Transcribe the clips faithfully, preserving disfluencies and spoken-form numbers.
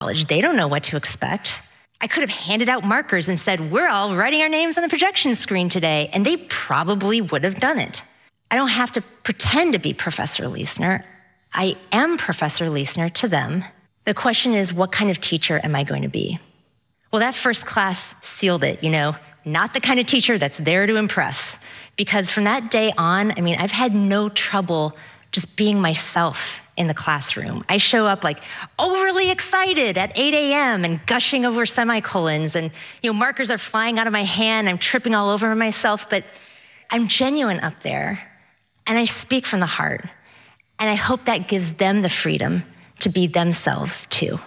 college. They don't know what to expect. I could have handed out markers and said, we're all writing our names on the projection screen today, and they probably would have done it. I don't have to pretend to be Professor Liesner. I am Professor Liesner to them. The question is, what kind of teacher am I going to be? Well, that first class sealed it, you know, not the kind of teacher that's there to impress. Because from that day on, I mean, I've had no trouble just being myself in the classroom. I show up like overly excited at eight a.m. and gushing over semicolons, and you know, markers are flying out of my hand. I'm tripping all over myself, but I'm genuine up there, and I speak from the heart. And I hope that gives them the freedom to be themselves too.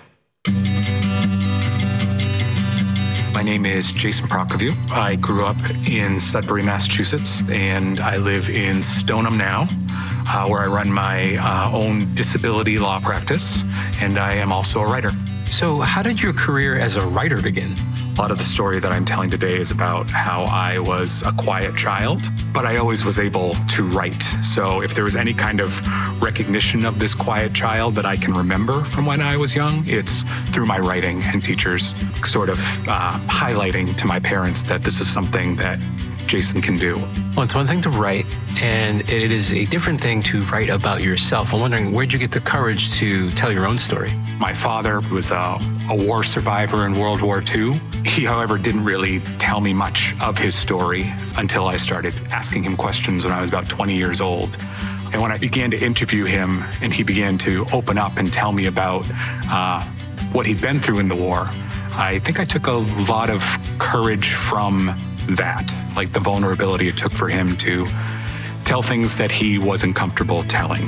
My name is Jason Prokofiew. I grew up in Sudbury, Massachusetts, and I live in Stoneham now, uh, where I run my uh, own disability law practice, and I am also a writer. So how did your career as a writer begin? A lot of the story that I'm telling today is about how I was a quiet child, but I always was able to write. So if there was any kind of recognition of this quiet child that I can remember from when I was young, it's through my writing and teachers sort of uh, highlighting to my parents that this is something that Jason can do. Well, it's one thing to write, and it is a different thing to write about yourself. I'm wondering, where'd you get the courage to tell your own story? My father was a, a war survivor in World War Two. He, however, didn't really tell me much of his story until I started asking him questions when I was about twenty years old. And when I began to interview him and he began to open up and tell me about uh, what he'd been through in the war, I think I took a lot of courage from that, like the vulnerability it took for him to tell things that he wasn't comfortable telling.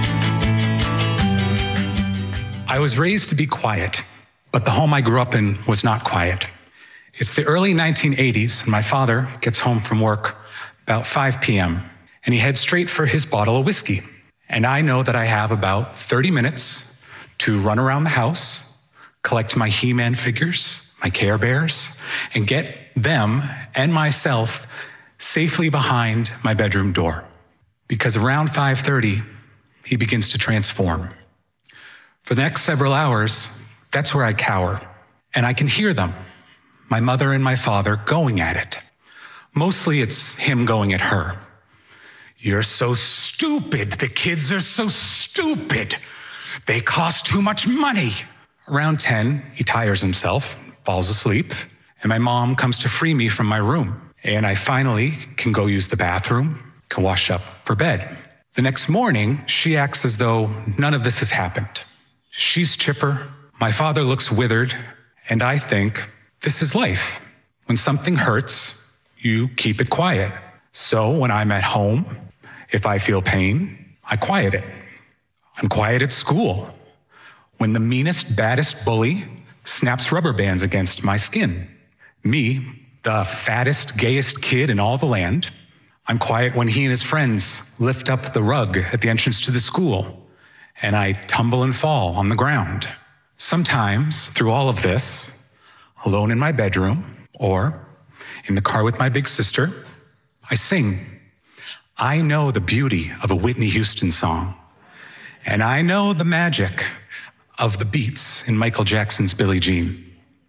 I was raised to be quiet, but the home I grew up in was not quiet. It's the early nineteen eighties, and my father gets home from work about five p.m., and he heads straight for his bottle of whiskey. And I know that I have about thirty minutes to run around the house, collect my He-Man figures, my Care Bears, and get them and myself safely behind my bedroom door. Because around five thirty, he begins to transform. For the next several hours, that's where I cower, and I can hear them, my mother and my father, going at it. Mostly it's him going at her. You're so stupid. The kids are so stupid. They cost too much money. Around ten, he tires himself, falls asleep, and my mom comes to free me from my room. And I finally can go use the bathroom, can wash up for bed. The next morning, she acts as though none of this has happened. She's chipper, my father looks withered, and I think, this is life. When something hurts, you keep it quiet. So when I'm at home, if I feel pain, I quiet it. I'm quiet at school. When the meanest, baddest bully snaps rubber bands against my skin. Me, the fattest, gayest kid in all the land. I'm quiet when he and his friends lift up the rug at the entrance to the school, and I tumble and fall on the ground. Sometimes, through all of this, alone in my bedroom or in the car with my big sister, I sing. I know the beauty of a Whitney Houston song, and I know the magic of the beats in Michael Jackson's Billie Jean.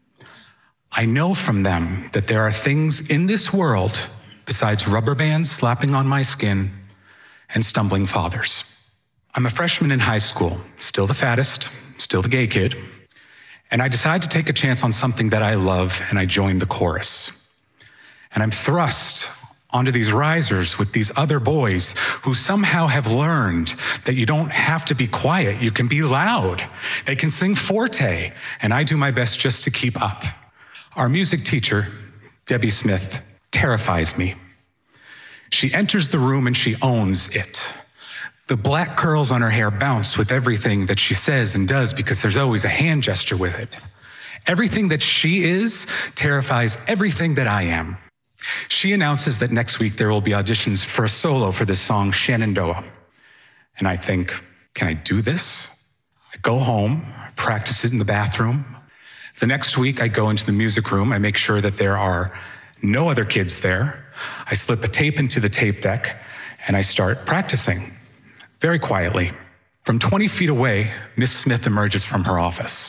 I know from them that there are things in this world besides rubber bands slapping on my skin and stumbling fathers. I'm a freshman in high school, still the fattest, still the gay kid, and I decide to take a chance on something that I love, and I join the chorus. And I'm thrust onto these risers with these other boys who somehow have learned that you don't have to be quiet, you can be loud. They can sing forte, and I do my best just to keep up. Our music teacher, Debbie Smith, terrifies me. She enters the room and she owns it. The black curls on her hair bounce with everything that she says and does because there's always a hand gesture with it. Everything that she is terrifies everything that I am. She announces that next week there will be auditions for a solo for this song, Shenandoah. And I think, can I do this? I go home, practice it in the bathroom. The next week I go into the music room. I make sure that there are no other kids there. I slip a tape into the tape deck and I start practicing very quietly. From twenty feet away, Miss Smith emerges from her office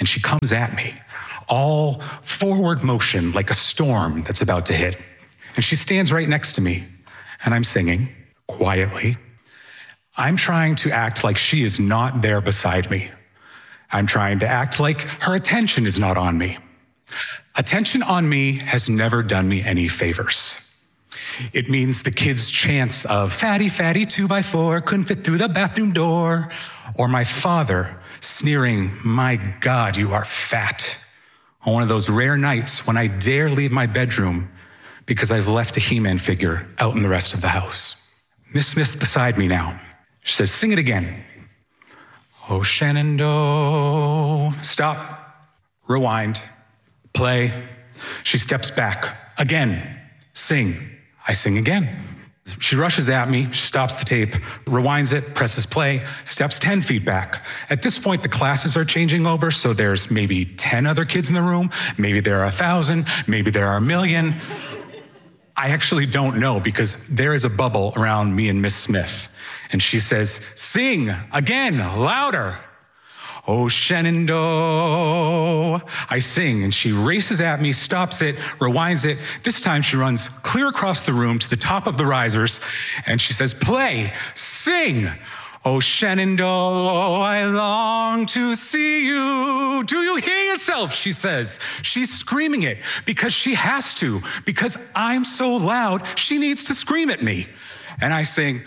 and she comes at me, all forward motion like a storm that's about to hit. And she stands right next to me, and I'm singing quietly. I'm trying to act like she is not there beside me. I'm trying to act like her attention is not on me. Attention on me has never done me any favors. It means the kids' chants of fatty, fatty, two by four, couldn't fit through the bathroom door, or my father sneering, my God, you are fat, on one of those rare nights when I dare leave my bedroom because I've left a He-Man figure out in the rest of the house. Miss Smith's beside me now. She says, sing it again. Oh, Shenandoah. Stop, rewind, play. She steps back. Again, sing. I sing again. She rushes at me, she stops the tape, rewinds it, presses play, steps ten feet back. At this point, the classes are changing over, so there's maybe ten other kids in the room, maybe there are a thousand, maybe there are a million. I actually don't know because there is a bubble around me and Miss Smith. And she says, sing again, louder. Oh, Shenandoah. I sing, and she races at me, stops it, rewinds it. This time she runs clear across the room to the top of the risers, and she says, play, sing. Oh, Shenandoah, I long to see you. Do you hear yourself? She says. She's screaming it because she has to, because I'm so loud, she needs to scream at me. And I sing,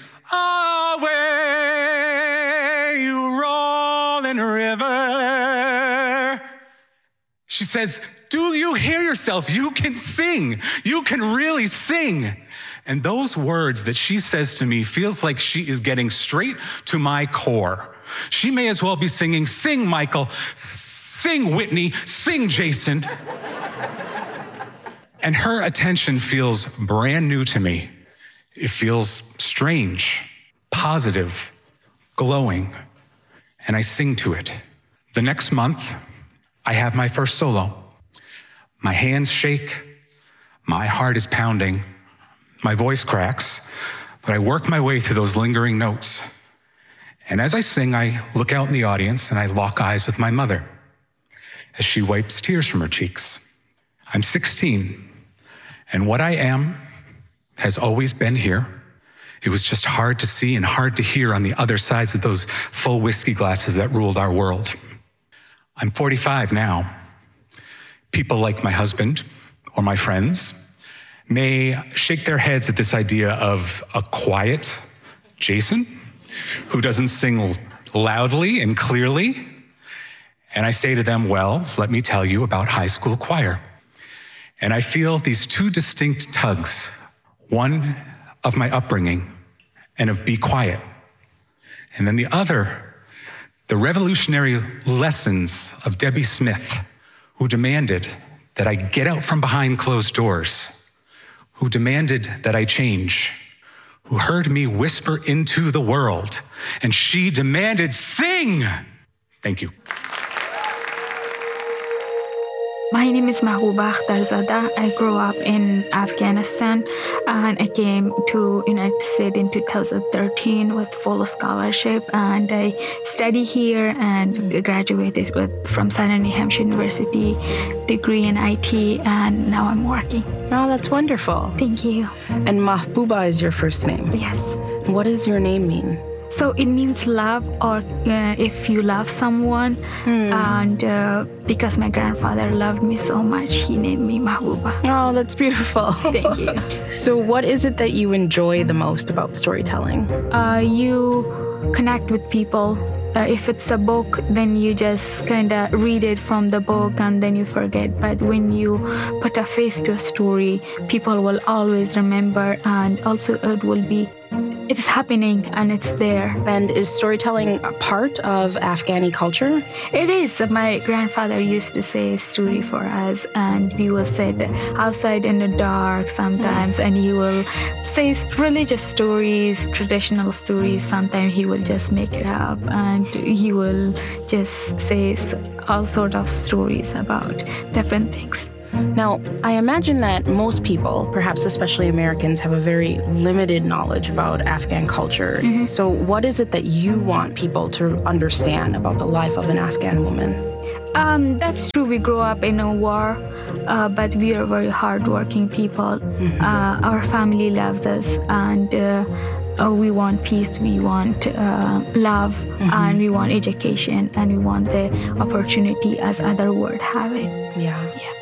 away, you rolling river. She says, do you hear yourself? You can sing. You can really sing. And those words that she says to me feels like she is getting straight to my core. She may as well be singing, sing, Michael, sing, Whitney, sing, Jason. And her attention feels brand new to me. It feels strange, positive, glowing, and I sing to it. The next month, I have my first solo. My hands shake, my heart is pounding, my voice cracks, but I work my way through those lingering notes. And as I sing, I look out in the audience and I lock eyes with my mother as she wipes tears from her cheeks. I'm sixteen, and what I am has always been here. It was just hard to see and hard to hear on the other sides of those full whiskey glasses that ruled our world. I'm forty-five now. People like my husband or my friends may shake their heads at this idea of a quiet Jason who doesn't sing loudly and clearly. And I say to them, well, let me tell you about high school choir. And I feel these two distinct tugs, one of my upbringing and of be quiet, and then the other, the revolutionary lessons of Debbie Smith, who demanded that I get out from behind closed doors, who demanded that I change, who heard me whisper into the world, and she demanded, sing! Thank you. My name is Mahbooba Akhtarzada. I grew up in Afghanistan and I came to United States in two thousand thirteen with full scholarship, and I studied here and graduated with from Southern New Hampshire University, degree in I T, and now I'm working. Oh, that's wonderful. Thank you. And Mahbooba is your first name? Yes. What does your name mean? So it means love, or uh, if you love someone. Hmm. And uh, because my grandfather loved me so much, he named me Mahbooba. Oh, that's beautiful. Thank you. So what is it that you enjoy the most about storytelling? Uh, you connect with people. Uh, if it's a book, then you just kind of read it from the book and then you forget. But when you put a face to a story, people will always remember, and also it will be, it's happening and it's there. And is storytelling a part of Afghani culture? It is. My grandfather used to say a story for us, and we will sit outside in the dark sometimes, and he will say religious stories, traditional stories. Sometimes he will just make it up, and he will just say all sorts of stories about different things. Now, I imagine that most people, perhaps especially Americans, have a very limited knowledge about Afghan culture. Mm-hmm. So what is it that you want people to understand about the life of an Afghan woman? Um, that's true. We grew up in a war, uh, but we are very hardworking people. Mm-hmm. Uh, our family loves us, and uh, uh, we want peace, we want uh, love, mm-hmm. and we want education, and we want the opportunity as other world have it. Yeah. Yeah.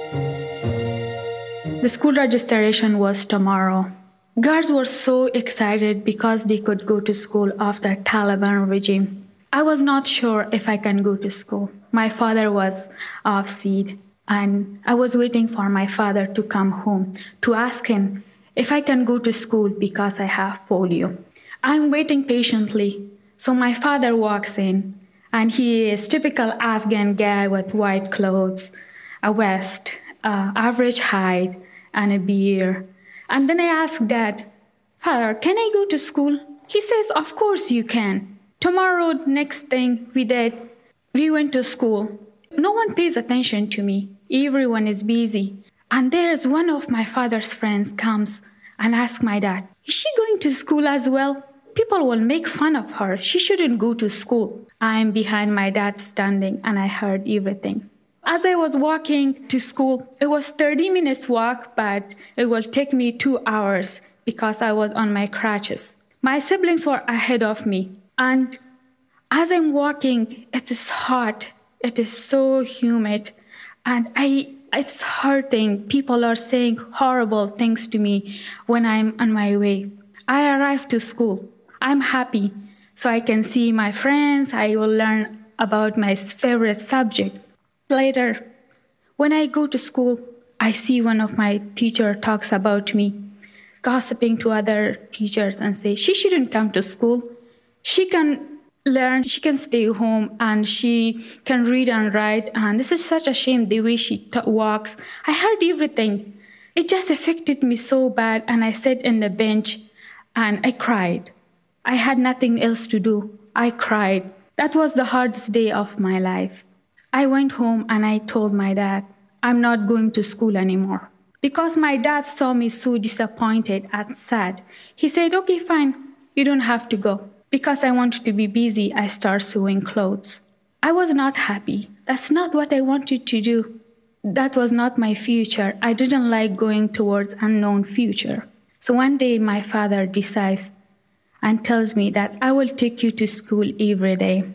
The school registration was tomorrow. Girls were so excited because they could go to school after Taliban regime. I was not sure if I can go to school. My father was off seat, and I was waiting for my father to come home to ask him if I can go to school because I have polio. I'm waiting patiently. So my father walks in, and he is typical Afghan guy with white clothes, a vest, uh, average height, and a beard. And then I asked Dad, Father, can I go to school? He says, of course you can. Tomorrow, next thing we did, we went to school. No one pays attention to me. Everyone is busy. And there's one of my father's friends comes and asks my dad, is she going to school as well? People will make fun of her. She shouldn't go to school. I'm behind my dad standing, and I heard everything. As I was walking to school, it was thirty minutes walk, but it will take me two hours because I was on my crutches. My siblings were ahead of me. And as I'm walking, it is hot. It is so humid. And I, it's hurting. People are saying horrible things to me when I'm on my way. I arrived to school. I'm happy. So I can see my friends. I will learn about my favorite subject. Later, when I go to school, I see one of my teachers talks about me, gossiping to other teachers and say, she shouldn't come to school. She can learn, she can stay home, and she can read and write. And this is such a shame, the way she t- walks. I heard everything. It just affected me so bad. And I sat in the bench and I cried. I had nothing else to do. I cried. That was the hardest day of my life. I went home and I told my dad, I'm not going to school anymore. Because my dad saw me so disappointed and sad, he said, okay, fine, you don't have to go. Because I wanted to be busy, I started sewing clothes. I was not happy. That's not what I wanted to do. That was not my future. I didn't like going towards unknown future. So one day my father decides and tells me that I will take you to school every day.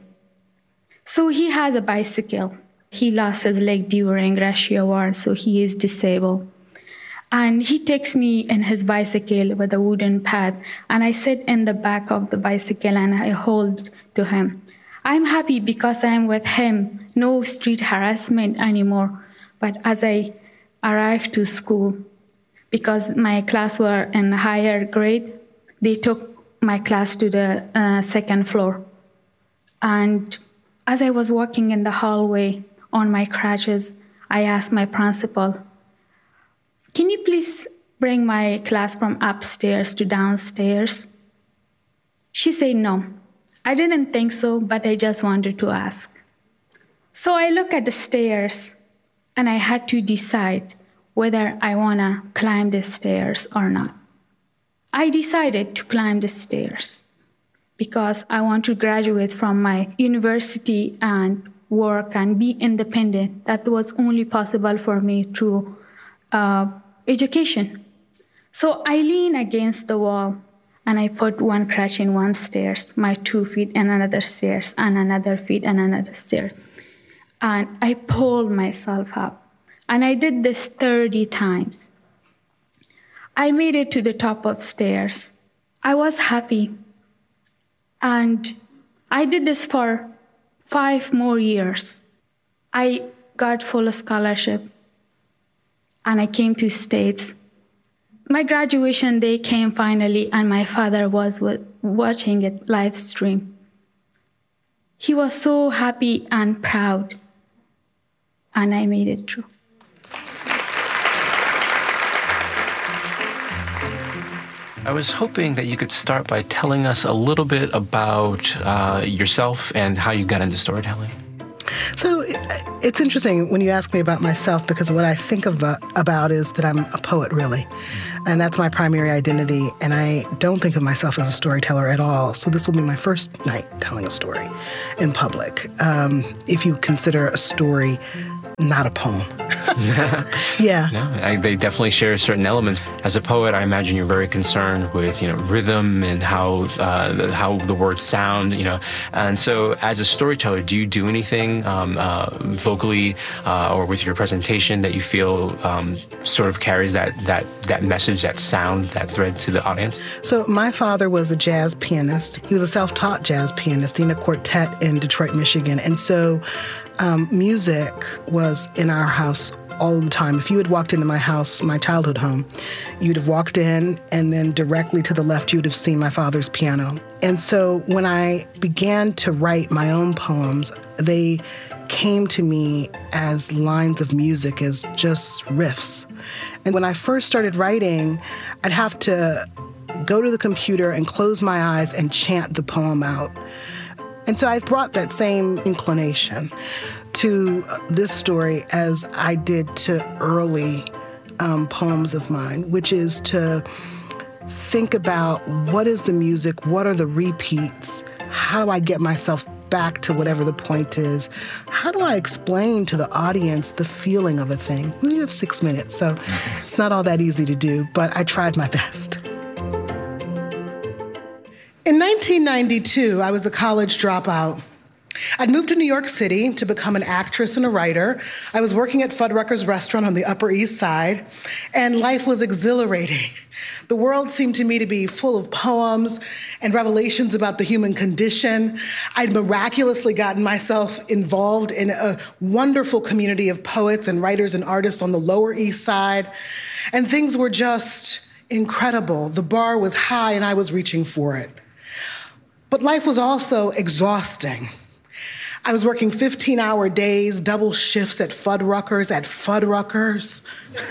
So he has a bicycle. He lost his leg during Russia war, so he is disabled. And he takes me in his bicycle with a wooden pad, and I sit in the back of the bicycle and I hold to him. I'm happy because I'm with him. No street harassment anymore. But as I arrived to school, because my class were in higher grade, they took my class to the uh, second floor. And as I was walking in the hallway on my crutches, I asked my principal, can you please bring my class from upstairs to downstairs? She said no. I didn't think so, but I just wanted to ask. So I look at the stairs, and I had to decide whether I want to climb the stairs or not. I decided to climb the stairs because I want to graduate from my university and work and be independent. That was only possible for me through uh, education. So I lean against the wall and I put one crutch in one stairs, my two feet in another stairs, and another feet in another stair. And I pulled myself up. And I did this thirty times. I made it to the top of stairs. I was happy. And I did this for five more years. I got full scholarship. And I came to States. My graduation day came finally, and my father was watching it live stream. He was so happy and proud, and I made it through. I was hoping that you could start by telling us a little bit about uh, yourself and how you got into storytelling. So it, it's interesting when you ask me about myself, because what I think of, uh, about is that I'm a poet, really. And that's my primary identity. And I don't think of myself as a storyteller at all. So this will be my first night telling a story in public. Um, if you consider a story not a poem. Yeah. No, I, they definitely share certain elements. As a poet, I imagine you're very concerned with, you know, rhythm and how uh, the, how the words sound, you know. And so, as a storyteller, do you do anything um, uh, vocally uh, or with your presentation that you feel um, sort of carries that that that message, that sound, that thread to the audience? So, my father was a jazz pianist. He was a self-taught jazz pianist in a quartet in Detroit, Michigan, and so. Um, music was in our house all the time. If you had walked into my house, my childhood home, you'd have walked in and then directly to the left, you would have seen my father's piano. And so when I began to write my own poems, they came to me as lines of music, as just riffs. And when I first started writing, I'd have to go to the computer and close my eyes and chant the poem out. And so I brought that same inclination to this story as I did to early um, poems of mine, which is to think about what is the music, what are the repeats, how do I get myself back to whatever the point is, how do I explain to the audience the feeling of a thing? We have six minutes, so it's not all that easy to do, but I tried my best. In nineteen ninety-two, I was a college dropout. I'd moved to New York City to become an actress and a writer. I was working at Fuddruckers Restaurant on the Upper East Side, and life was exhilarating. The world seemed to me to be full of poems and revelations about the human condition. I'd miraculously gotten myself involved in a wonderful community of poets and writers and artists on the Lower East Side, and things were just incredible. The bar was high, and I was reaching for it. But life was also exhausting. I was working fifteen-hour days, double shifts at Fuddruckers, at Fuddruckers.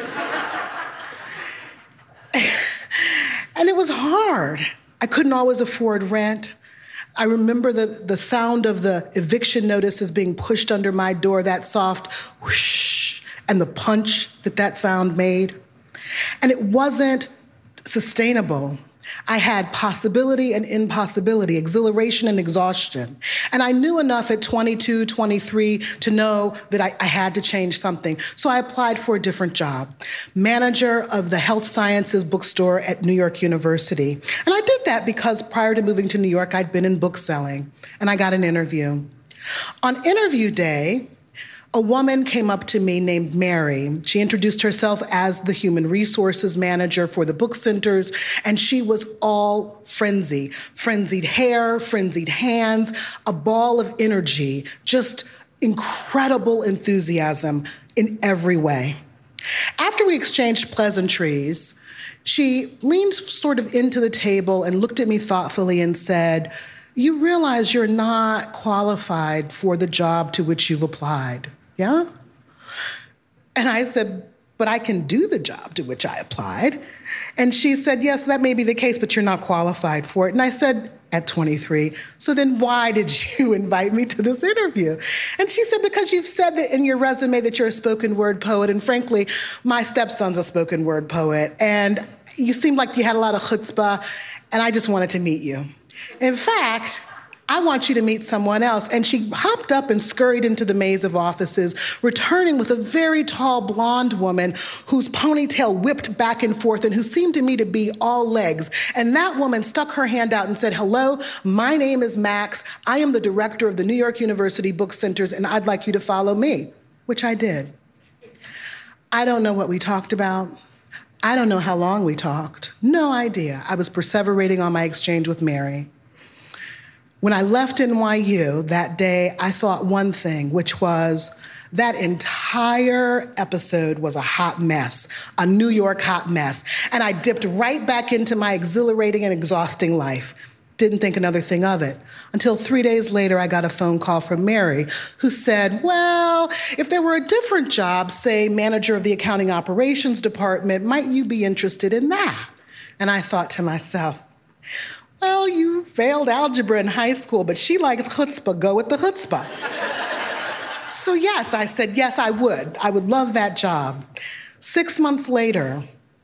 And it was hard. I couldn't always afford rent. I remember the, the sound of the eviction notices being pushed under my door, that soft whoosh, and the punch that that sound made. And it wasn't sustainable. I had possibility and impossibility, exhilaration and exhaustion. And I knew enough at twenty-two, twenty-three to know that I, I had to change something. So I applied for a different job, manager of the health sciences bookstore at New York University. And I did that because prior to moving to New York, I'd been in book selling, and I got an interview. On interview day, a woman came up to me named Mary. She introduced herself as the human resources manager for the book centers, and she was all frenzy. Frenzied hair, frenzied hands, a ball of energy, just incredible enthusiasm in every way. After we exchanged pleasantries, she leaned sort of into the table and looked at me thoughtfully and said, "You realize you're not qualified for the job to which you've applied, yeah?" And I said, "But I can do the job to which I applied." And she said, "Yes, that may be the case, but you're not qualified for it." And I said, at twenty-three, "So then why did you invite me to this interview?" And she said, "Because you've said that in your resume that you're a spoken word poet, and frankly, my stepson's a spoken word poet, and you seemed like you had a lot of chutzpah, and I just wanted to meet you. In fact, I want you to meet someone else." And she hopped up and scurried into the maze of offices, returning with a very tall blonde woman whose ponytail whipped back and forth and who seemed to me to be all legs. And that woman stuck her hand out and said, "Hello, my name is Max. I am the director of the New York University Book Centers, and I'd like you to follow me," which I did. I don't know what we talked about. I don't know how long we talked. No idea. I was perseverating on my exchange with Mary. When I left N Y U that day, I thought one thing, which was that entire episode was a hot mess, a New York hot mess. And I dipped right back into my exhilarating and exhausting life. Didn't think another thing of it. Until three days later, I got a phone call from Mary, who said, "Well, if there were a different job, say manager of the accounting operations department, might you be interested in that?" And I thought to myself, well, you failed algebra in high school, but she likes chutzpah. Go with the chutzpah. So yes, I said, yes, I would. I would love that job. Six months later,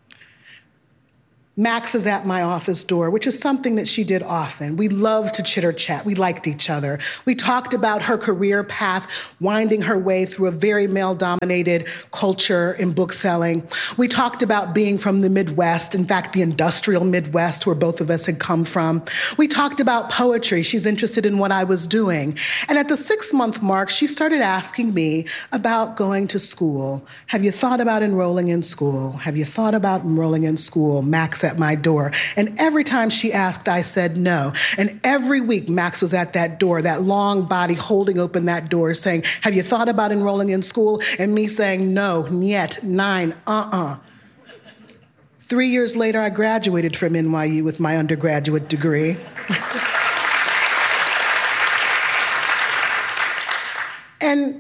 Max is at my office door, which is something that she did often. We loved to chitter-chat. We liked each other. We talked about her career path, winding her way through a very male-dominated culture in bookselling. We talked about being from the Midwest, in fact, the industrial Midwest, where both of us had come from. We talked about poetry. She's interested in what I was doing. And at the six-month mark, she started asking me about going to school. Have you thought about enrolling in school? Have you thought about enrolling in school? Max at my door. And every time she asked, I said no. And every week, Max was at that door, that long body holding open that door, saying, have you thought about enrolling in school? And me saying, no, niet, nine, uh-uh. Three years later, I graduated from N Y U with my undergraduate degree. And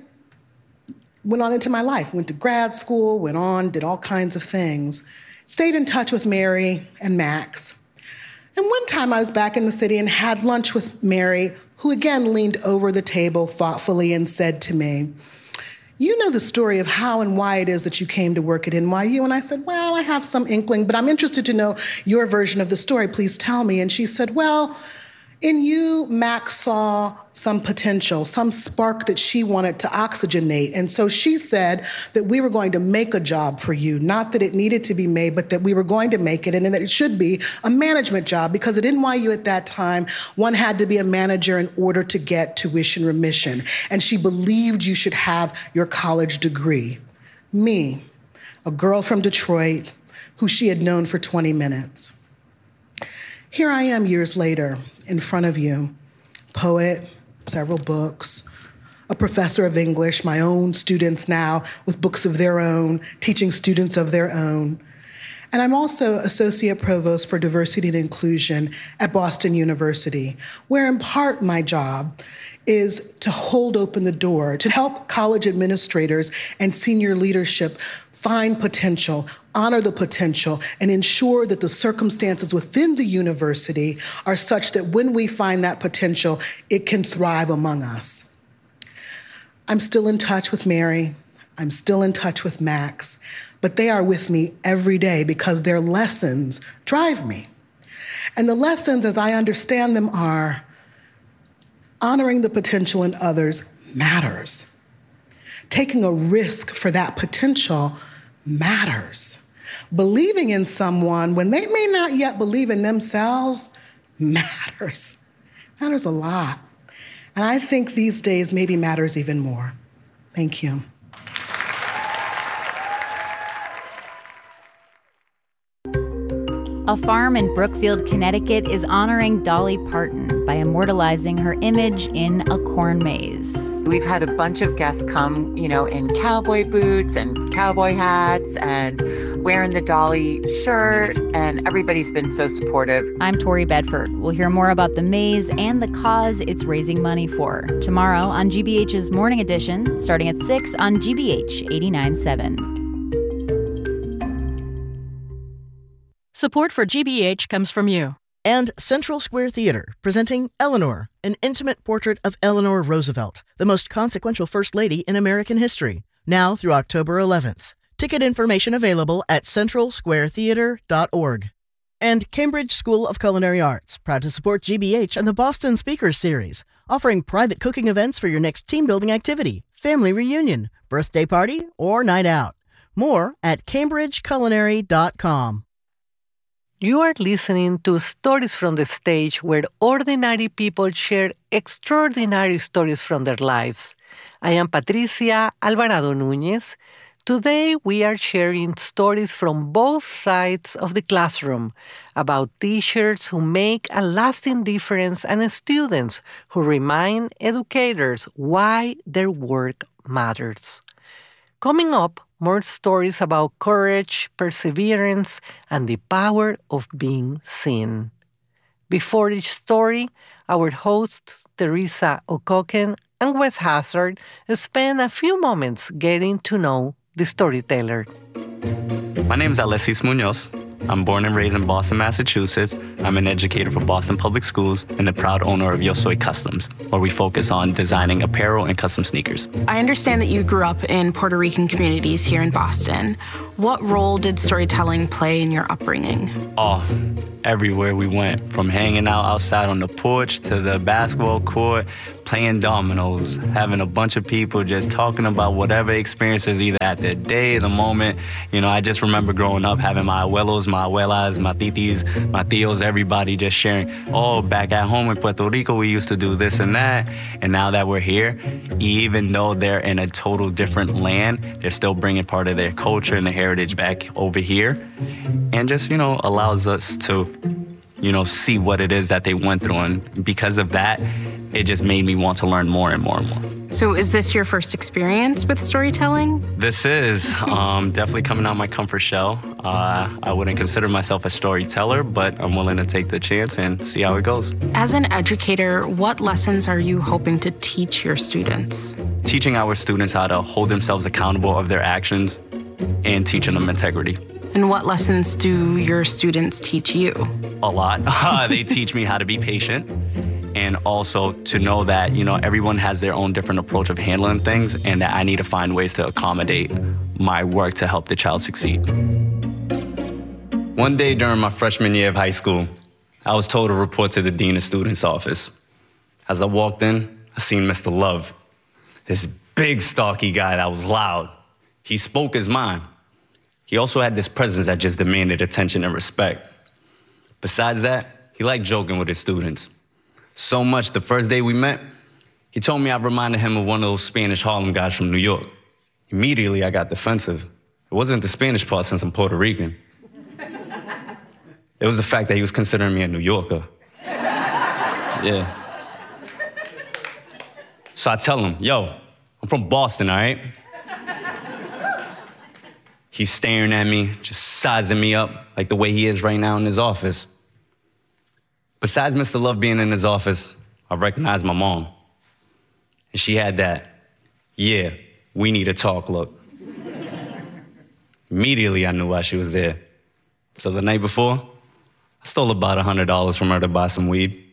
went on into my life, went to grad school, went on, did all kinds of things. Stayed in touch with Mary and Max. And one time I was back in the city and had lunch with Mary, who again leaned over the table thoughtfully and said to me, you know the story of how and why it is that you came to work at N Y U? And I said, well, I have some inkling, but I'm interested to know your version of the story. Please tell me. And she said, well, in you, Max saw some potential, some spark that she wanted to oxygenate. And so she said that we were going to make a job for you, not that it needed to be made, but that we were going to make it and that it should be a management job, because at N Y U at that time, one had to be a manager in order to get tuition remission. And she believed you should have your college degree. Me, a girl from Detroit who she had known for twenty minutes. Here I am years later, in front of you, poet, several books, a professor of English, my own students now with books of their own, teaching students of their own. And I'm also Associate Provost for Diversity and Inclusion at Boston University, where in part my job is to hold open the door, to help college administrators and senior leadership find potential, honor the potential, and ensure that the circumstances within the university are such that when we find that potential, it can thrive among us. I'm still in touch with Mary. I'm still in touch with Max, but they are with me every day because their lessons drive me. And the lessons, as I understand them, are honoring the potential in others matters. Taking a risk for that potential matters. Believing in someone when they may not yet believe in themselves matters. Matters a lot. And I think these days maybe matters even more. Thank you. A farm in Brookfield, Connecticut is honoring Dolly Parton by immortalizing her image in a corn maze. We've had a bunch of guests come, you know, in cowboy boots and cowboy hats and wearing the Dolly shirt, and everybody's been so supportive. I'm Tori Bedford. We'll hear more about the maze and the cause it's raising money for tomorrow on G B H's Morning Edition, starting at six on G B H eighty-nine point seven. Support for G B H comes from you. And Central Square Theater, presenting Eleanor, an intimate portrait of Eleanor Roosevelt, the most consequential First Lady in American history, now through October eleventh. Ticket information available at central square theater dot org. And Cambridge School of Culinary Arts, proud to support G B H and the Boston Speakers Series, offering private cooking events for your next team-building activity, family reunion, birthday party, or night out. More at cambridge culinary dot com. You are listening to Stories from the Stage, where ordinary people share extraordinary stories from their lives. I am Patricia Alvarado Núñez. Today, we are sharing stories from both sides of the classroom about teachers who make a lasting difference and students who remind educators why their work matters. Coming up, more stories about courage, perseverance, and the power of being seen. Before each story, our hosts, Teresa O'Cocken and Wes Hazard, spend a few moments getting to know the storyteller. My name is Alexis Munoz. I'm born and raised in Boston, Massachusetts. I'm an educator for Boston Public Schools and the proud owner of Yo Soy Customs, where we focus on designing apparel and custom sneakers. I understand that you grew up in Puerto Rican communities here in Boston. What role did storytelling play in your upbringing? Oh, everywhere we went, from hanging out outside on the porch to the basketball court, playing dominoes, having a bunch of people just talking about whatever experiences either at the day, the moment. You know, I just remember growing up having my abuelos, my abuelas, my titis, my tios, everybody just sharing, oh, back at home in Puerto Rico, we used to do this and that. And now that we're here, even though they're in a total different land, they're still bringing part of their culture and their heritage back over here. And just, you know, allows us to, you know, see what it is that they went through. And because of that, it just made me want to learn more and more and more. So is this your first experience with storytelling? This is um, definitely coming out my comfort shell. Uh, I wouldn't consider myself a storyteller, but I'm willing to take the chance and see how it goes. As an educator, what lessons are you hoping to teach your students? Teaching our students how to hold themselves accountable of their actions and teaching them integrity. And what lessons do your students teach you? A lot. Uh, they teach me how to be patient and also to know that, you know, everyone has their own different approach of handling things and that I need to find ways to accommodate my work to help the child succeed. One day during my freshman year of high school, I was told to report to the Dean of Students' office. As I walked in, I seen Mister Love, this big, stocky guy that was loud. He spoke his mind. He also had this presence that just demanded attention and respect. Besides that, he liked joking with his students. So much, the first day we met, he told me I reminded him of one of those Spanish Harlem guys from New York. Immediately, I got defensive. It wasn't the Spanish part since I'm Puerto Rican. It was the fact that he was considering me a New Yorker. Yeah. So I tell him, yo, I'm from Boston, all right? He's staring at me, just sizing me up like the way he is right now in his office. Besides Mister Love being in his office, I recognized my mom. And she had that, yeah, we need to talk look. Immediately, I knew why she was there. So the night before, I stole about one hundred dollars from her to buy some weed.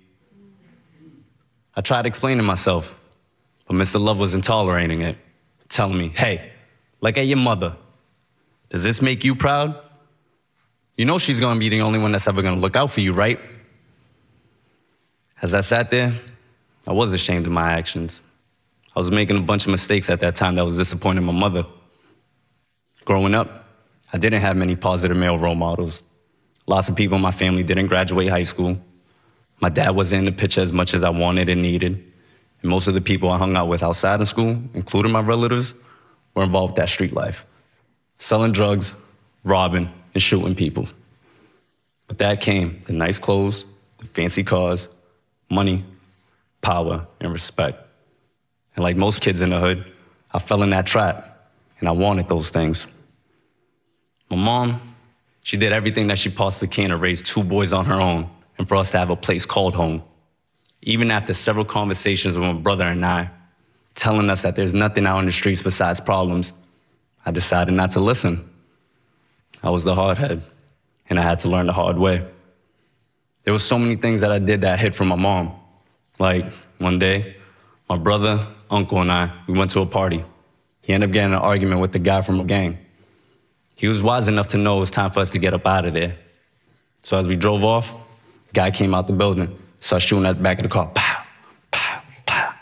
I tried explaining myself, but Mister Love wasn't tolerating it, telling me, hey, look at your mother. Does this make you proud? You know she's gonna be the only one that's ever gonna look out for you, right? As I sat there, I was ashamed of my actions. I was making a bunch of mistakes at that time that was disappointing my mother. Growing up, I didn't have many positive male role models. Lots of people in my family didn't graduate high school. My dad wasn't in the picture as much as I wanted and needed. And most of the people I hung out with outside of school, including my relatives, were involved with that street life. Selling drugs, robbing, and shooting people. With that came the nice clothes, the fancy cars, money, power, and respect. And like most kids in the hood, I fell in that trap, and I wanted those things. My mom, she did everything that she possibly can to raise two boys on her own and for us to have a place called home. Even after several conversations with my brother and I, telling us that there's nothing out in the streets besides problems, I decided not to listen. I was the hard head, and I had to learn the hard way. There were so many things that I did that hid from my mom. Like one day, my brother, uncle, and I, we went to a party. He ended up getting in an argument with the guy from a gang. He was wise enough to know it was time for us to get up out of there. So as we drove off, the guy came out the building, started shooting at the back of the car. Pow, pow, pow.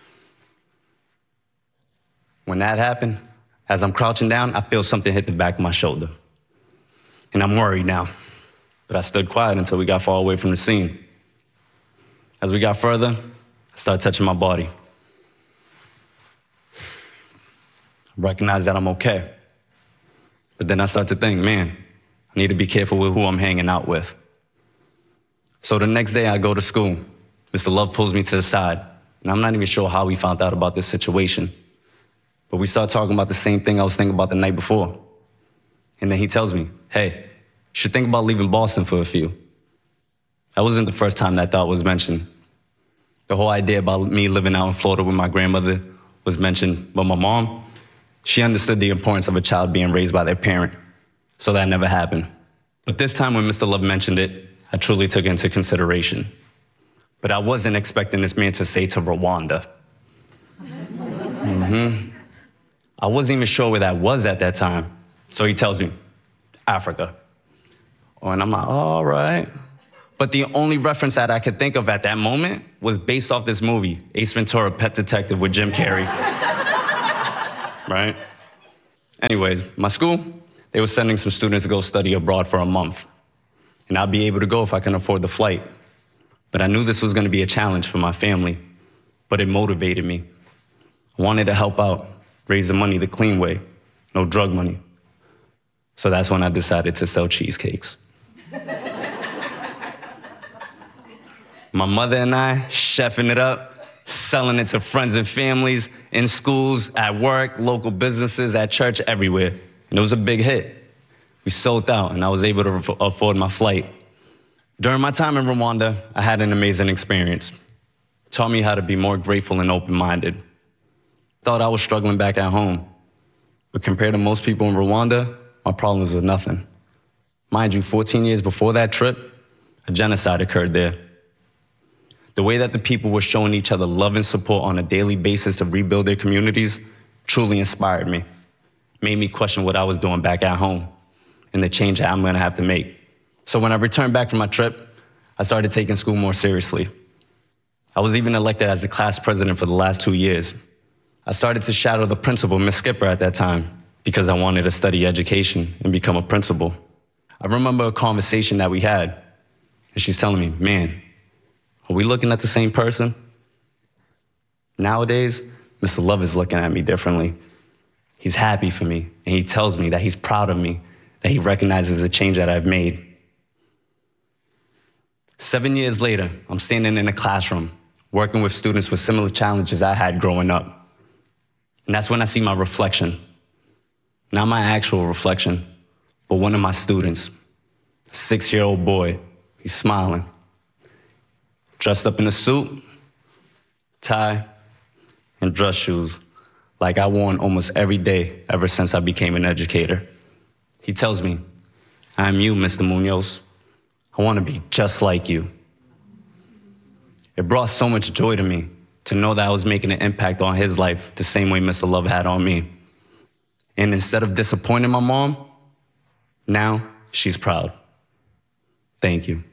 When that happened, as I'm crouching down, I feel something hit the back of my shoulder. And I'm worried now. But I stood quiet until we got far away from the scene. As we got further, I started touching my body. I recognized that I'm okay. But then I started to think, man, I need to be careful with who I'm hanging out with. So the next day I go to school. Mister Love pulls me to the side, and I'm not even sure how we found out about this situation. But we start talking about the same thing I was thinking about the night before. And then he tells me, hey, you should think about leaving Boston for a few. That wasn't the first time that thought was mentioned. The whole idea about me living out in Florida with my grandmother was mentioned, but my mom, she understood the importance of a child being raised by their parent, so that never happened. But this time when Mister Love mentioned it, I truly took it into consideration. But I wasn't expecting this man to say to Rwanda. Mm-hmm. I wasn't even sure where that was at that time. So he tells me, Africa. Oh, and I'm like, all right. But the only reference that I could think of at that moment was based off this movie, Ace Ventura, Pet Detective with Jim Carrey. Right? Anyways, my school, they were sending some students to go study abroad for a month. And I'd be able to go if I can afford the flight. But I knew this was going to be a challenge for my family. But it motivated me. I wanted to help out, raise the money the clean way, no drug money. So that's when I decided to sell cheesecakes. My mother and I, chefing it up, selling it to friends and families, in schools, at work, local businesses, at church, everywhere. And it was a big hit. We sold out, and I was able to afford my flight. During my time in Rwanda, I had an amazing experience. It taught me how to be more grateful and open-minded. Thought I was struggling back at home. But compared to most people in Rwanda, my problems were nothing. Mind you, fourteen years before that trip, a genocide occurred there. The way that the people were showing each other love and support on a daily basis to rebuild their communities truly inspired me. Made me question what I was doing back at home and the change that I'm gonna have to make. So when I returned back from my trip, I started taking school more seriously. I was even elected as the class president for the last two years. I started to shadow the principal, Miz Skipper, at that time, because I wanted to study education and become a principal. I remember a conversation that we had, and she's telling me, man, are we looking at the same person? Nowadays, Mister Love is looking at me differently. He's happy for me, and he tells me that he's proud of me, that he recognizes the change that I've made. Seven years later, I'm standing in a classroom, working with students with similar challenges I had growing up. And that's when I see my reflection. Not my actual reflection, but one of my students, a six-year-old boy. He's smiling. Dressed up in a suit, tie, and dress shoes, like I worn almost every day ever since I became an educator. He tells me, I'm you, Mister Munoz. I want to be just like you. It brought so much joy to me to know that I was making an impact on his life the same way Mister Love had on me. And instead of disappointing my mom, now she's proud. Thank you.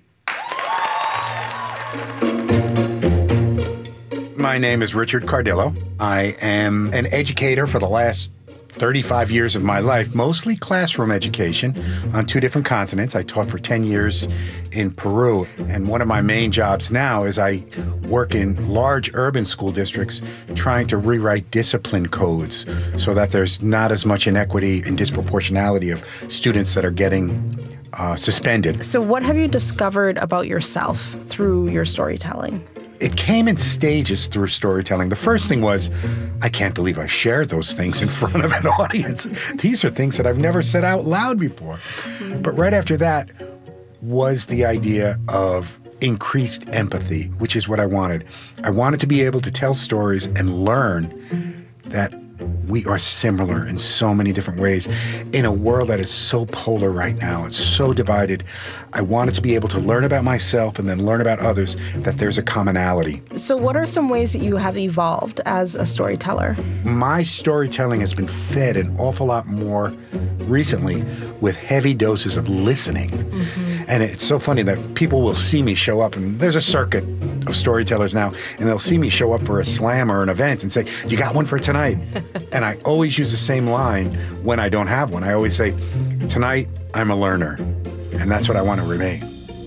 My name is Richard Cardillo. I am an educator for the last thirty-five years of my life, mostly classroom education on two different continents. I taught for ten years in Peru, and one of my main jobs now is I work in large urban school districts trying to rewrite discipline codes so that there's not as much inequity and disproportionality of students that are getting uh, suspended. So what have you discovered about yourself through your storytelling? It came in stages through storytelling. The first thing was, I can't believe I shared those things in front of an audience. These are things that I've never said out loud before. But right after that was the idea of increased empathy, which is what I wanted. I wanted to be able to tell stories and learn that we are similar in so many different ways in a world that is so polar right now. It's so divided. I wanted to be able to learn about myself and then learn about others, that there's a commonality. So what are some ways that you have evolved as a storyteller? My storytelling has been fed an awful lot more recently with heavy doses of listening. Mm-hmm. And it's so funny that people will see me show up, and there's a circuit of storytellers now, and they'll see me show up for a slam or an event and say, you got one for tonight? And I always use the same line when I don't have one. I always say, tonight, I'm a learner. And that's what I want to remain.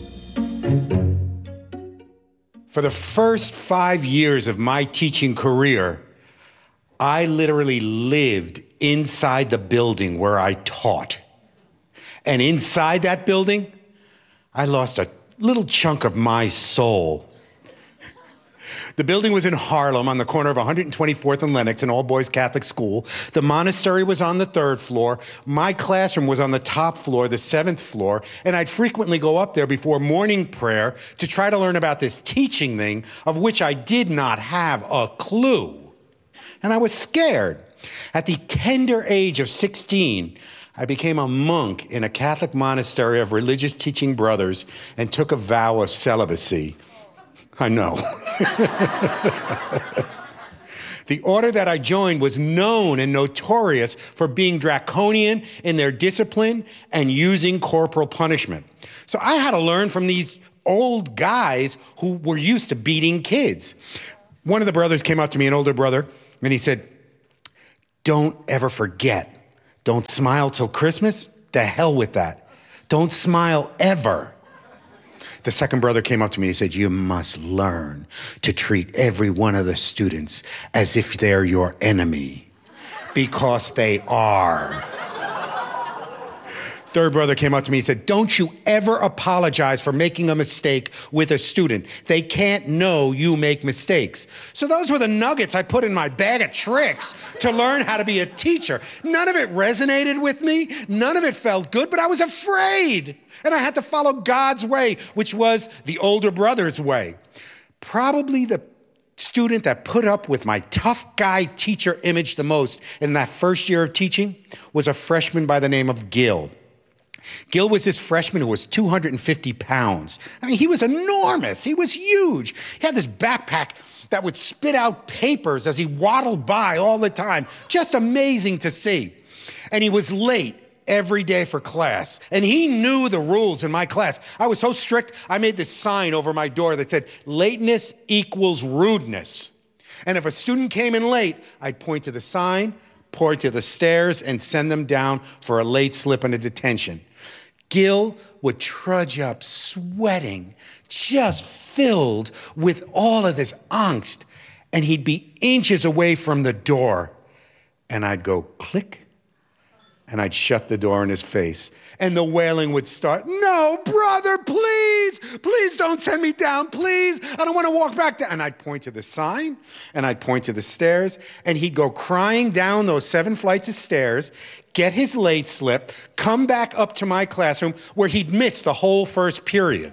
For the first five years of my teaching career, I literally lived inside the building where I taught. And inside that building, I lost a little chunk of my soul. The building was in Harlem on the corner of one hundred twenty-fourth and Lenox, an all-boys Catholic school. The monastery was on the third floor. My classroom was on the top floor, the seventh floor, and I'd frequently go up there before morning prayer to try to learn about this teaching thing of which I did not have a clue. And I was scared. At the tender age of sixteen, I became a monk in a Catholic monastery of religious teaching brothers and took a vow of celibacy. I know. The order that I joined was known and notorious for being draconian in their discipline and using corporal punishment. So I had to learn from these old guys who were used to beating kids. One of the brothers came up to me, an older brother, and he said, "Don't ever forget. Don't smile till Christmas. The hell with that. Don't smile ever." The second brother came up to me and said, "You must learn to treat every one of the students as if they're your enemy, because they are." Third brother came up to me and said, "Don't you ever apologize for making a mistake with a student. They can't know you make mistakes." So those were the nuggets I put in my bag of tricks to learn how to be a teacher. None of it resonated with me. None of it felt good, but I was afraid. And I had to follow God's way, which was the older brother's way. Probably the student that put up with my tough guy teacher image the most in that first year of teaching was a freshman by the name of Gil. Gil was this freshman who was two hundred fifty pounds. I mean, he was enormous. He was huge. He had this backpack that would spit out papers as he waddled by all the time. Just amazing to see. And he was late every day for class. And he knew the rules in my class. I was so strict, I made this sign over my door that said, "Lateness equals rudeness." And if a student came in late, I'd point to the sign, point to the stairs, and send them down for a late slip and a detention. Gil would trudge up sweating, just filled with all of this angst, and he'd be inches away from the door. And I'd go click, and I'd shut the door in his face. And the wailing would start. "No, brother, please, please don't send me down, please. I don't want to walk back down." And I'd point to the sign, and I'd point to the stairs, and he'd go crying down those seven flights of stairs, get his late slip, come back up to my classroom where he'd missed the whole first period.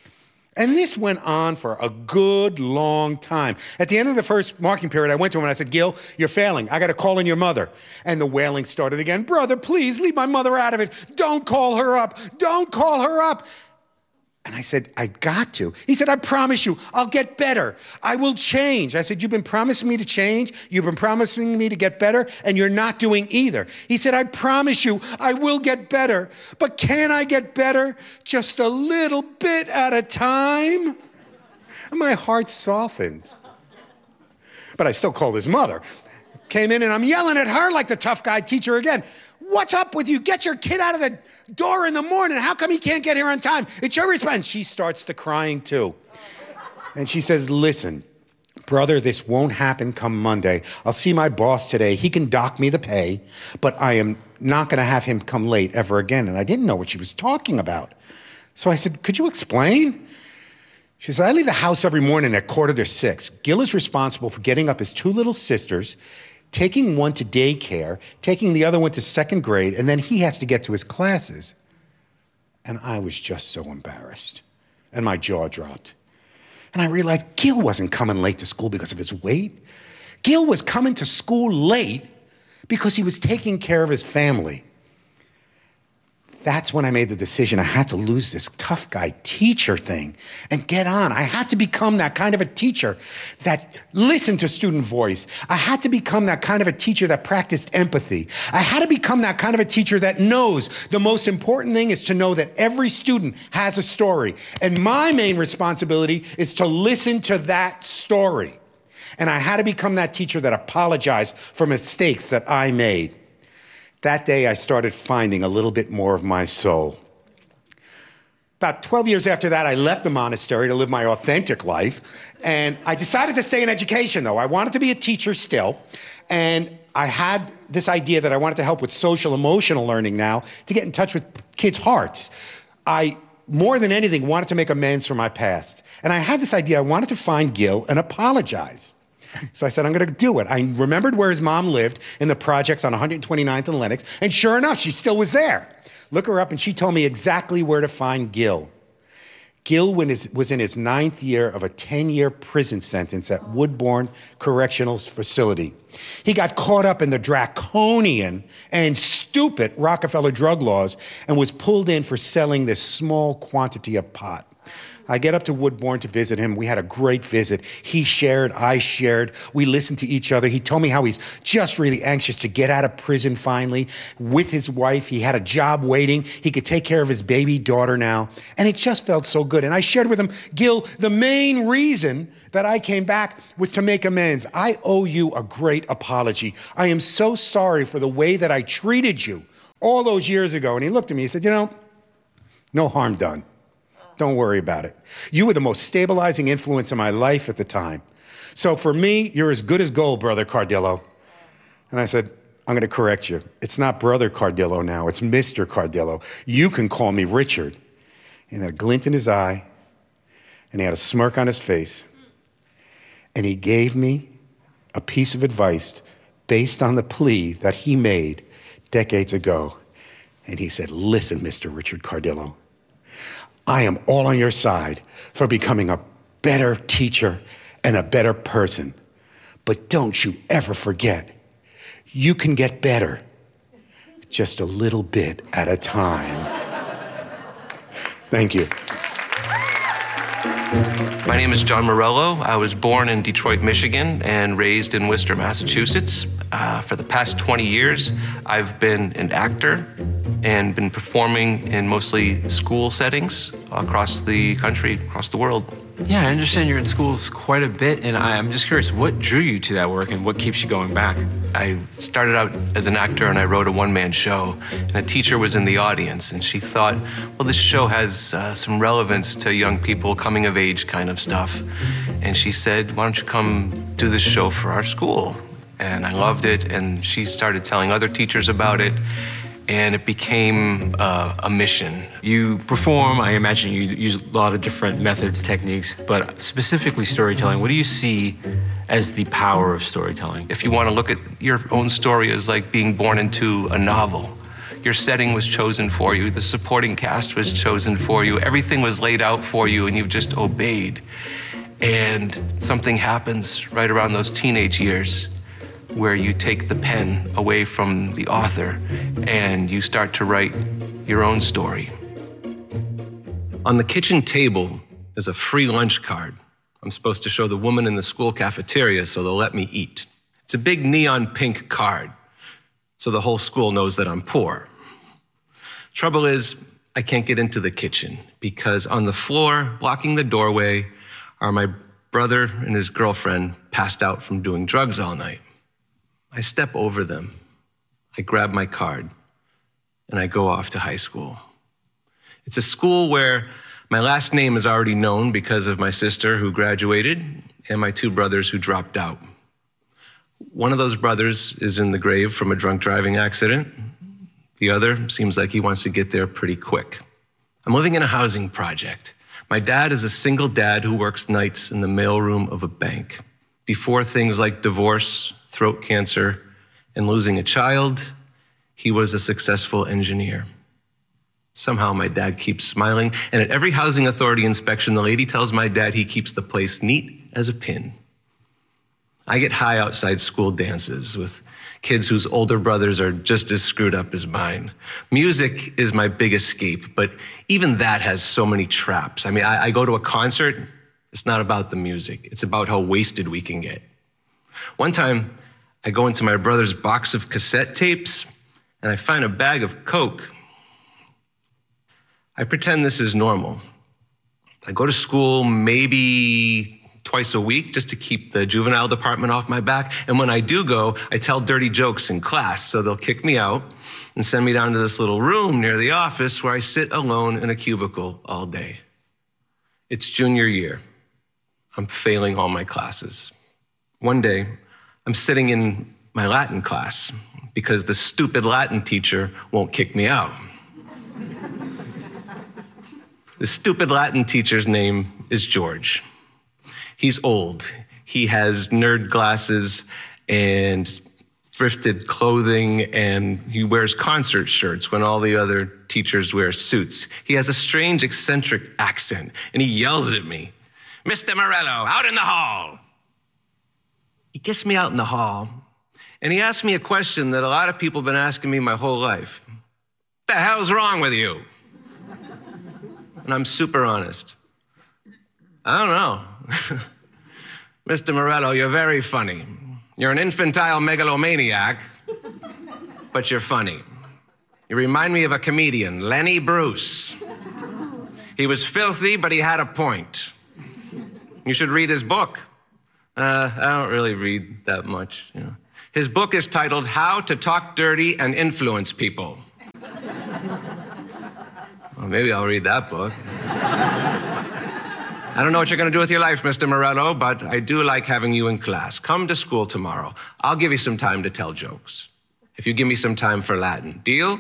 And this went on for a good long time. At the end of the first marking period, I went to him and I said, "Gil, you're failing. I got to call in your mother." And the wailing started again. "Brother, please leave my mother out of it. Don't call her up. Don't call her up." And I said, "I've got to." He said, "I promise you, I'll get better. I will change." I said, "You've been promising me to change. You've been promising me to get better, and you're not doing either." He said, "I promise you, I will get better. But can I get better just a little bit at a time?" And my heart softened. But I still called his mother. Came in, and I'm yelling at her like the tough guy teacher again. "What's up with you? Get your kid out of the door in the morning. How come he can't get here on time? It's your responsibility." She starts to crying too. And she says, "Listen, brother, this won't happen come Monday. I'll see my boss today. He can dock me the pay, but I am not going to have him come late ever again." And I didn't know what she was talking about. So I said, "Could you explain?" She said, "I leave the house every morning at quarter to six. Gil is responsible for getting up his two little sisters, taking one to daycare, taking the other one to second grade, and then he has to get to his classes." And I was just so embarrassed, and my jaw dropped. And I realized Gil wasn't coming late to school because of his weight. Gil was coming to school late because he was taking care of his family. That's when I made the decision I had to lose this tough guy teacher thing and get on. I had to become that kind of a teacher that listened to student voice. I had to become that kind of a teacher that practiced empathy. I had to become that kind of a teacher that knows the most important thing is to know that every student has a story. And my main responsibility is to listen to that story. And I had to become that teacher that apologized for mistakes that I made. That day, I started finding a little bit more of my soul. About twelve years after that, I left the monastery to live my authentic life. And I decided to stay in education, though. I wanted to be a teacher still. And I had this idea that I wanted to help with social emotional learning now to get in touch with kids' hearts. I, more than anything, wanted to make amends for my past. And I had this idea. I wanted to find Gil and apologize. So I said, I'm going to do it. I remembered where his mom lived in the projects on one hundred twenty-ninth and Lenox, and sure enough, she still was there. Look her up, and she told me exactly where to find Gil. Gil was in his ninth year of a ten-year prison sentence at Woodbourne Correctional Facility. He got caught up in the draconian and stupid Rockefeller drug laws and was pulled in for selling this small quantity of pot. I get up to Woodbourne to visit him. We had a great visit. He shared, I shared. We listened to each other. He told me how he's just really anxious to get out of prison finally with his wife. He had a job waiting. He could take care of his baby daughter now. And it just felt so good. And I shared with him, Gil, the main reason that I came back was to make amends. I owe you a great apology. I am so sorry for the way that I treated you all those years ago. And he looked at me, he said, you know, no harm done. Don't worry about it. You were the most stabilizing influence in my life at the time. So for me, you're as good as gold, Brother Cardillo. And I said, I'm going to correct you. It's not Brother Cardillo now. It's Mister Cardillo. You can call me Richard. He had a glint in his eye, and he had a smirk on his face. And he gave me a piece of advice based on the plea that he made decades ago. And he said, listen, Mister Richard Cardillo, I am all on your side for becoming a better teacher and a better person. But don't you ever forget, you can get better just a little bit at a time. Thank you. My name is John Morello. I was born in Detroit, Michigan, and raised in Worcester, Massachusetts. Uh, for the past twenty years, I've been an actor and been performing in mostly school settings across the country, across the world. Yeah, I understand you're in schools quite a bit, and I'm just curious, what drew you to that work and what keeps you going back? I started out as an actor and I wrote a one-man show, and a teacher was in the audience, and she thought, well, this show has uh, some relevance to young people, coming of age kind of stuff. And she said, why don't you come do this show for our school? And I loved it, and she started telling other teachers about it, and it became uh, a mission. You perform, I imagine you use a lot of different methods, techniques, but specifically storytelling. What do you see as the power of storytelling? If you want to look at your own story as like being born into a novel, your setting was chosen for you, the supporting cast was chosen for you, everything was laid out for you, and you've just obeyed. And something happens right around those teenage years where you take the pen away from the author and you start to write your own story. On the kitchen table is a free lunch card. I'm supposed to show the woman in the school cafeteria so they'll let me eat. It's a big neon pink card, so the whole school knows that I'm poor. Trouble is, I can't get into the kitchen because on the floor, blocking the doorway, are my brother and his girlfriend passed out from doing drugs all night. I step over them, I grab my card, and I go off to high school. It's a school where my last name is already known because of my sister who graduated and my two brothers who dropped out. One of those brothers is in the grave from a drunk driving accident. The other seems like he wants to get there pretty quick. I'm living in a housing project. My dad is a single dad who works nights in the mailroom of a bank. Before things like divorce, throat cancer, and losing a child, he was a successful engineer. Somehow my dad keeps smiling, and at every housing authority inspection, the lady tells my dad he keeps the place neat as a pin. I get high outside school dances with kids whose older brothers are just as screwed up as mine. Music is my big escape, but even that has so many traps. I mean, I, I go to a concert, it's not about the music, it's about how wasted we can get. One time, I go into my brother's box of cassette tapes, and I find a bag of Coke. I pretend this is normal. I go to school maybe twice a week just to keep the juvenile department off my back. And when I do go, I tell dirty jokes in class, so they'll kick me out and send me down to this little room near the office where I sit alone in a cubicle all day. It's junior year. I'm failing all my classes. One day, I'm sitting in my Latin class because the stupid Latin teacher won't kick me out. The stupid Latin teacher's name is George. He's old. He has nerd glasses and thrifted clothing, and he wears concert shirts when all the other teachers wear suits. He has a strange, eccentric accent, and he yells at me, "Mister Morello, out in the hall." He gets me out in the hall, and he asks me a question that a lot of people have been asking me my whole life. "What the hell's wrong with you?" And I'm super honest. I don't know. "Mister Morello, you're very funny. You're an infantile megalomaniac, but you're funny. You remind me of a comedian, Lenny Bruce. He was filthy, but he had a point. You should read his book." Uh, I don't really read that much. You know. His book is titled How to Talk Dirty and Influence People. Well, maybe I'll read that book. "I don't know what you're going to do with your life, Mister Morello, but I do like having you in class. Come to school tomorrow. I'll give you some time to tell jokes. If you give me some time for Latin. Deal?"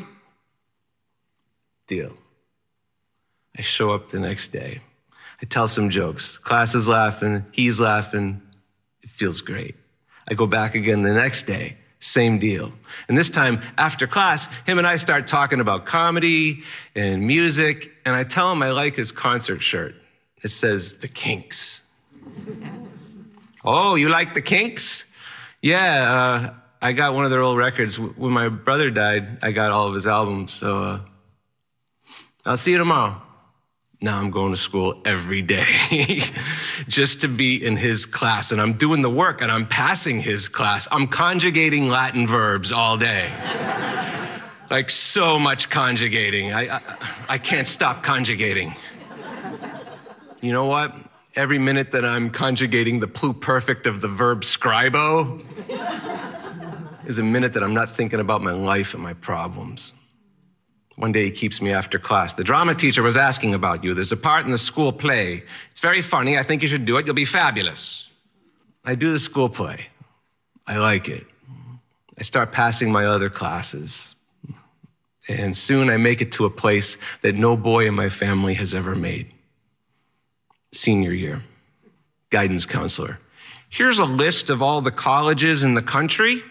Deal. I show up the next day. I tell some jokes. Class is laughing. He's laughing. It feels great. I go back again the next day. Same deal. And this time, after class, him and I start talking about comedy and music, and I tell him I like his concert shirt. It says, "The Kinks." "Oh, you like the Kinks?" "Yeah, uh, I got one of their old records. When my brother died, I got all of his albums, so uh, I'll see you tomorrow." Now I'm going to school every day just to be in his class, and I'm doing the work, and I'm passing his class. I'm conjugating Latin verbs all day. Like so much conjugating. I, I, I can't stop conjugating. You know what? Every minute that I'm conjugating the pluperfect of the verb scribo is a minute that I'm not thinking about my life and my problems. One day he keeps me after class. "The drama teacher was asking about you. There's a part in the school play. It's very funny. I think you should do it. You'll be fabulous." I do the school play. I like it. I start passing my other classes. And soon I make it to a place that no boy in my family has ever made. Senior year, guidance counselor. "Here's a list of all the colleges in the country.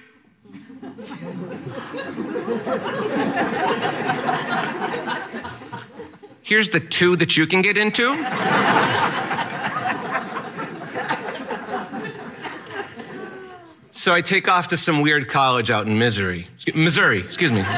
Here's the two that you can get into. So I take off to some weird college out in Missouri. Missouri, excuse me.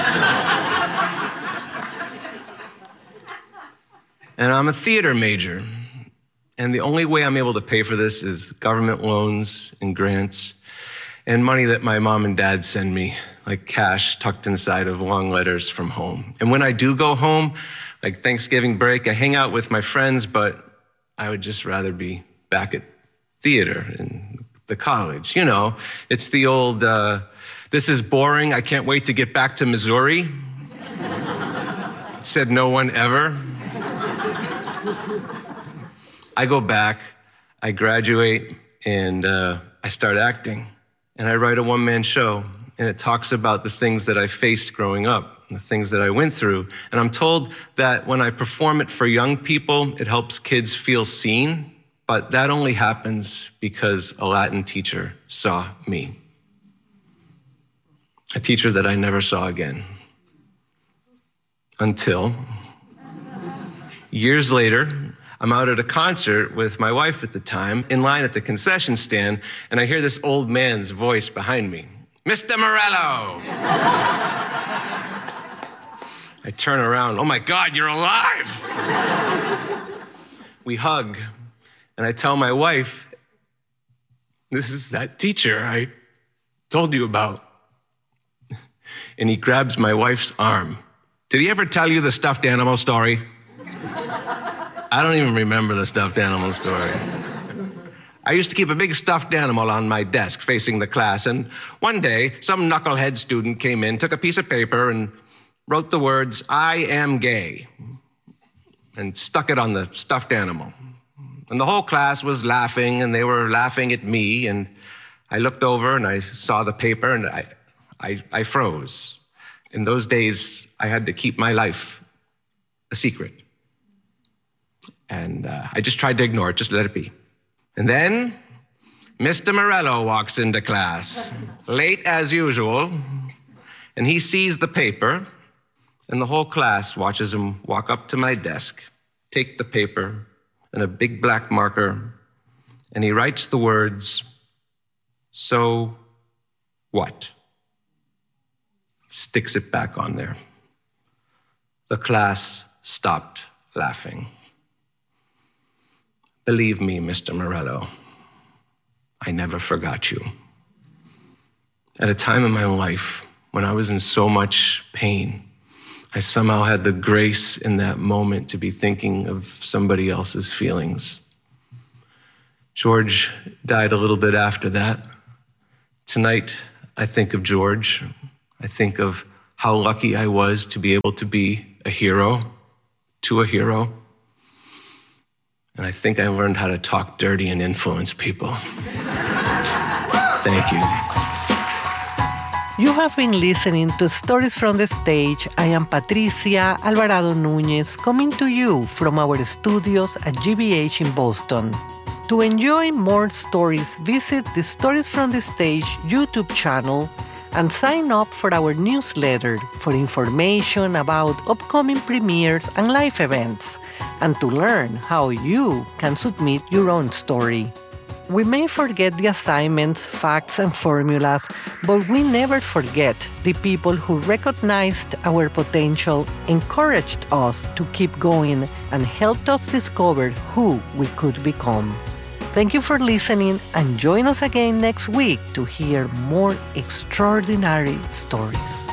And I'm a theater major. And the only way I'm able to pay for this is government loans and grants and money that my mom and dad send me, like cash tucked inside of long letters from home. And when I do go home, like Thanksgiving break, I hang out with my friends, but I would just rather be back at theater in the college. You know, it's the old, uh, "This is boring, I can't wait to get back to Missouri." Said no one ever. I go back, I graduate, and uh, I start acting. And I write a one-man show, and it talks about the things that I faced growing up, the things that I went through. And I'm told that when I perform it for young people, it helps kids feel seen, but that only happens because a Latin teacher saw me. A teacher that I never saw again. Until years later, I'm out at a concert with my wife at the time, in line at the concession stand, and I hear this old man's voice behind me. "Mister Morello!" I turn around, "Oh my God, you're alive!" We hug, and I tell my wife, "This is that teacher I told you about." And he grabs my wife's arm. "Did he ever tell you the stuffed animal story?" I don't even remember the stuffed animal story. I used to keep a big stuffed animal on my desk facing the class, and one day, some knucklehead student came in, took a piece of paper, and wrote the words, "I am gay," and stuck it on the stuffed animal. And the whole class was laughing, and they were laughing at me, and I looked over, and I saw the paper, and I, I, I froze. In those days, I had to keep my life a secret. And uh, I just tried to ignore it, just let it be. And then Mister Morello walks into class, late as usual, and he sees the paper, and the whole class watches him walk up to my desk, take the paper and a big black marker, and he writes the words, "So what?" Sticks it back on there. The class stopped laughing. Believe me, Mister Morello, I never forgot you. At a time in my life when I was in so much pain, I somehow had the grace in that moment to be thinking of somebody else's feelings. George died a little bit after that. Tonight, I think of George. I think of how lucky I was to be able to be a hero to a hero. And I think I learned how to talk dirty and influence people. Thank you. You have been listening to Stories from the Stage. I am Patricia Alvarado Núñez, coming to you from our studios at G B H in Boston. To enjoy more stories, visit the Stories from the Stage YouTube channel and sign up for our newsletter for information about upcoming premieres and live events, and to learn how you can submit your own story. We may forget the assignments, facts, and formulas, but we never forget the people who recognized our potential, encouraged us to keep going, and helped us discover who we could become. Thank you for listening, and join us again next week to hear more extraordinary stories.